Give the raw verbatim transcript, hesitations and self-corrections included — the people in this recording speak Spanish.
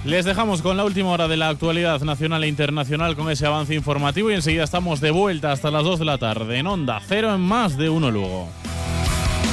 Les dejamos con la última hora de la actualidad nacional e internacional con ese avance informativo y enseguida estamos de vuelta hasta las dos de la tarde en Onda Cero en Más de Uno Lugo.